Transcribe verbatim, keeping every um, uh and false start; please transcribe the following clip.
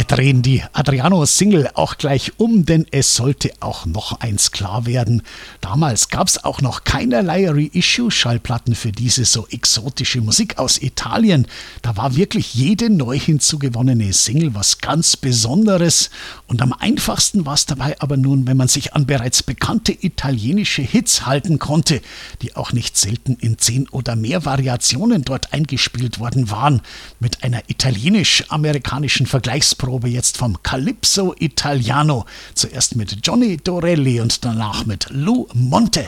drehen die Adriano-Single auch gleich um, denn es sollte auch noch eins klar werden. Damals gab es auch noch keinerlei Reissue-Schallplatten für diese so exotische Musik aus Italien. Da war wirklich jede neu hinzugewonnene Single was ganz Besonderes. Und am einfachsten war es dabei aber nun, wenn man sich an bereits bekannte italienische Hits halten konnte, die auch nicht selten in zehn oder mehr Variationen dort eingespielt worden waren. Mit einer italienisch-amerikanischen Vergleichsprobe jetzt vom Calypso Italiano. Zuerst mit Johnny Dorelli und danach mit Lou Monte.